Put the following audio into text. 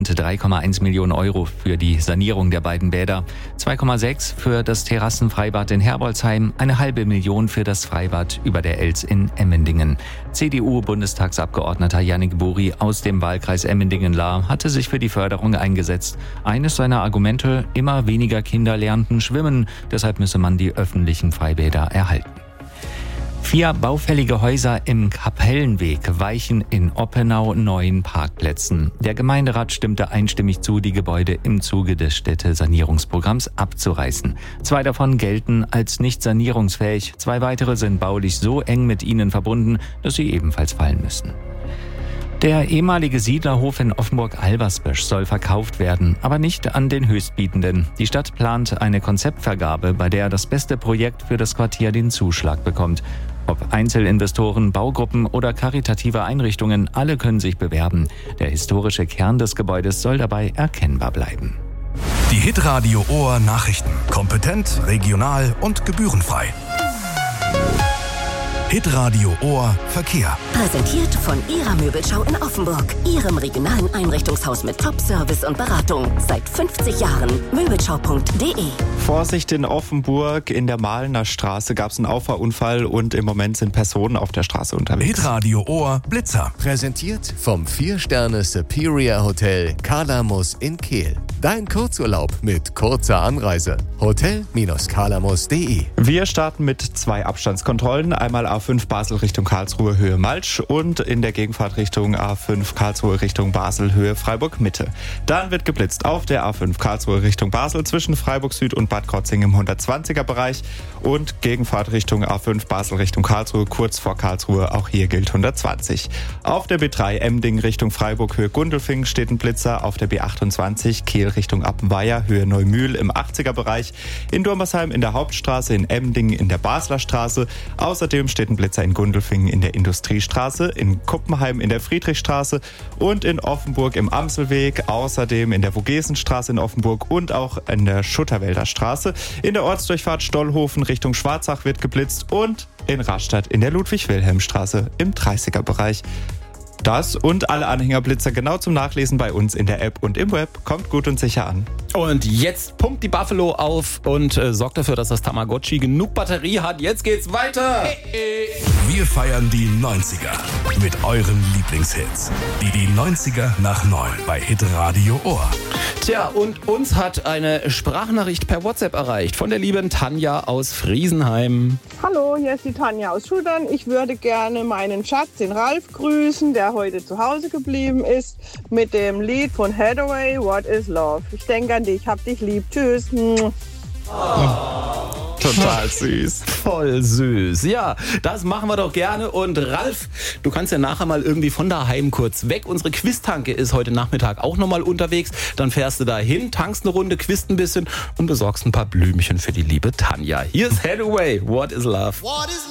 rund 3,1 Millionen Euro für die Sanierung der beiden Bäder, 2,6 für das Terrassenfreibad in Herbolzheim, 0,5 Million für das Freibad über der Elz in Emmendingen. CDU-Bundestagsabgeordneter Yannick Buri aus dem Wahlkreis Emmendingen-Lahr hatte sich für die Förderung eingesetzt. Eines seiner Argumente: immer weniger Kinder lernten schwimmen, deshalb müsse man die öffentlichen Freibäder erhalten. 4 baufällige Häuser im Kapellenweg weichen in Oppenau neuen Parkplätzen. Der Gemeinderat stimmte einstimmig zu, die Gebäude im Zuge des Städtesanierungsprogramms abzureißen. 2 davon gelten als nicht sanierungsfähig, 2 weitere sind baulich so eng mit ihnen verbunden, dass sie ebenfalls fallen müssen. Der ehemalige Siedlerhof in Offenburg-Albersbösch soll verkauft werden, aber nicht an den Höchstbietenden. Die Stadt plant eine Konzeptvergabe, bei der das beste Projekt für das Quartier den Zuschlag bekommt. Ob Einzelinvestoren, Baugruppen oder karitative Einrichtungen, alle können sich bewerben. Der historische Kern des Gebäudes soll dabei erkennbar bleiben. Die Hitradio Ohr Nachrichten. Kompetent, regional und gebührenfrei. Hitradio Ohr Verkehr. Präsentiert von Ihrer Möbelschau in Offenburg. Ihrem regionalen Einrichtungshaus mit Top-Service und Beratung. Seit 50 Jahren. Möbelschau.de. Vorsicht in Offenburg, in der Mahlener Straße gab es einen Auffahrunfall und im Moment sind Personen auf der Straße unterwegs. Hitradio Ohr Blitzer. Präsentiert vom 4-Sterne Superior Hotel Kalamus in Kehl. Dein Kurzurlaub mit kurzer Anreise. Hotel-kalamus.de. Wir starten mit 2 Abstandskontrollen. Einmal A5 Basel Richtung Karlsruhe Höhe Malsch und in der Gegenfahrt Richtung A5 Karlsruhe Richtung Basel Höhe Freiburg Mitte. Dann wird geblitzt auf der A5 Karlsruhe Richtung Basel zwischen Freiburg Süd und Bad Krotzing im 120er Bereich und Gegenfahrt Richtung A5 Basel Richtung Karlsruhe kurz vor Karlsruhe, auch hier gilt 120. Auf der B3 Emding Richtung Freiburg Höhe Gundelfing steht ein Blitzer, auf der B28 Kehl Richtung Appenweier Höhe Neumühl im 80er Bereich, in Durmersheim in der Hauptstraße, in Emding in der Basler Straße, außerdem steht ein Blitzer in Gundelfingen in der Industriestraße, in Kuppenheim in der Friedrichstraße und in Offenburg im Amselweg, außerdem in der Vogesenstraße in Offenburg und auch in der Schutterwälder Straße. In der Ortsdurchfahrt Stollhofen Richtung Schwarzach wird geblitzt und in Rastatt in der Ludwig-Wilhelm-Straße im 30er Bereich. Das und alle Anhängerblitzer genau zum Nachlesen bei uns in der App und im Web. Kommt gut und sicher an. Und jetzt pumpt die Buffalo auf und sorgt dafür, dass das Tamagotchi genug Batterie hat. Jetzt geht's weiter. Wir feiern die 90er mit euren Lieblingshits. Die 90er nach 9 bei Hitradio Ohr. Tja, und uns hat eine Sprachnachricht per WhatsApp erreicht von der lieben Tanja aus Friesenheim. Hallo, hier ist die Tanja aus Schuttern. Ich würde gerne meinen Schatz, den Ralf, grüßen, der heute zu Hause geblieben ist, mit dem Lied von Hathaway, What is Love. Ich denke an dich, hab dich lieb. Tschüss. Total süß. Voll süß. Ja, das machen wir doch gerne. Und Ralf, du kannst ja nachher mal irgendwie von daheim kurz weg. Unsere Quiztanke ist heute Nachmittag auch nochmal unterwegs. Dann fährst du da hin, tankst eine Runde, quizst ein bisschen und besorgst ein paar Blümchen für die liebe Tanja. Hier ist Hathaway, What is Love?